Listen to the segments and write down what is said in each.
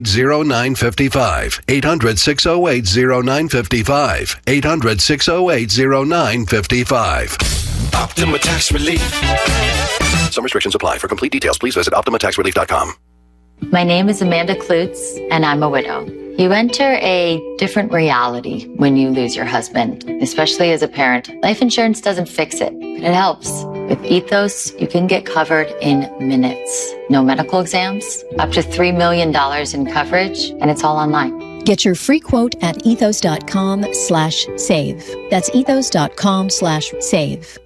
0955. 800-608-0955. 800-608-0955. Optima Tax Relief. Some restrictions apply. For complete details, please visit OptimaTaxRelief.com. My name is Amanda Klutz, and I'm a widow. You enter a different reality when you lose your husband, especially as a parent. Life insurance doesn't fix it, but it helps. With Ethos, you can get covered in minutes. No medical exams, up to $3 million in coverage, and it's all online. Get your free quote at ethos.com/save. That's ethos.com/save.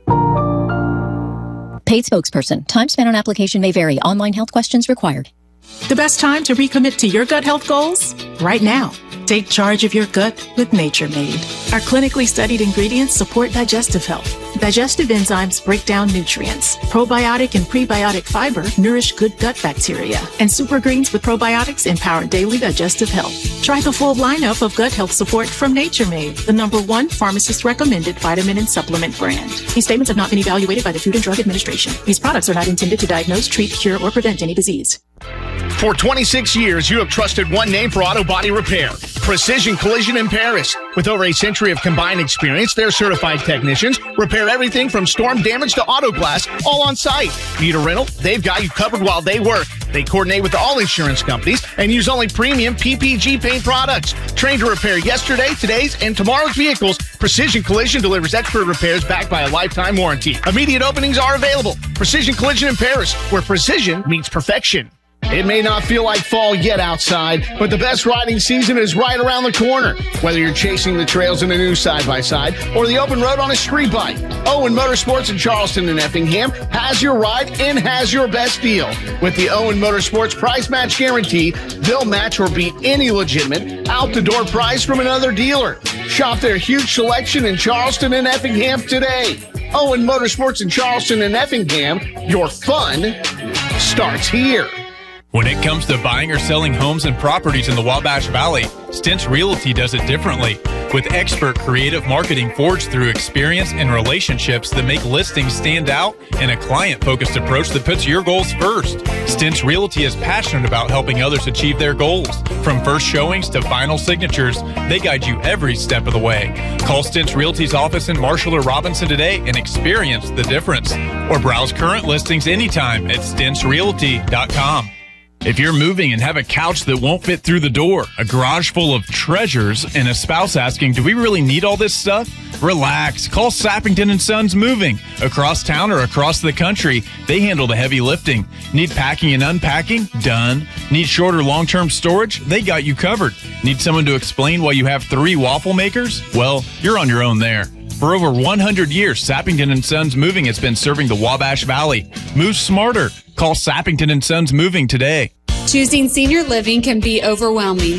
Paid spokesperson. Time spent on application may vary. Online health questions required. The best time to recommit to your gut health goals? Right now. Take charge of your gut with Nature Made. Our clinically studied ingredients support digestive health. Digestive enzymes break down nutrients. Probiotic and prebiotic fiber nourish good gut bacteria. And super greens with probiotics empower daily digestive health. Try the full lineup of gut health support from Nature Made, the #1 pharmacist-recommended vitamin and supplement brand. These statements have not been evaluated by the Food and Drug Administration. These products are not intended to diagnose, treat, cure, or prevent any disease. For 26 years, you have trusted one name for auto body repair, Precision Collision in Paris. With over a century of combined experience, their certified technicians repair everything from storm damage to auto glass, all on site. Need a rental? They've got you covered while they work. They coordinate with all insurance companies and use only premium PPG paint products. Trained to repair yesterday, today's, and tomorrow's vehicles, Precision Collision delivers expert repairs backed by a lifetime warranty. Immediate openings are available. Precision Collision in Paris, where precision meets perfection. It may not feel like fall yet outside, but the best riding season is right around the corner. Whether you're chasing the trails in a new side-by-side or the open road on a street bike, Owen Motorsports in Charleston and Effingham has your ride and has your best deal. With the Owen Motorsports Price Match Guarantee, they'll match or beat any legitimate out-the-door price from another dealer. Shop their huge selection in Charleston and Effingham today. Owen Motorsports in Charleston and Effingham, your fun starts here. When it comes to buying or selling homes and properties in the Wabash Valley, Stintz Realty does it differently. With expert creative marketing forged through experience and relationships that make listings stand out and a client-focused approach that puts your goals first. Stintz Realty is passionate about helping others achieve their goals. From first showings to final signatures, they guide you every step of the way. Call Stintz Realty's office in Marshall or Robinson today and experience the difference. Or browse current listings anytime at stintzrealty.com. If you're moving and have a couch that won't fit through the door, a garage full of treasures, and a spouse asking, do we really need all this stuff? Relax. Call Sappington & Sons Moving. Across town or across the country, they handle the heavy lifting. Need packing and unpacking? Done. Need short or long-term storage? They got you covered. Need someone to explain why you have 3 waffle makers? Well, you're on your own there. For over 100 years, Sappington & Sons Moving has been serving the Wabash Valley. Move smarter. Call Sappington & Sons Moving today. Choosing senior living can be overwhelming.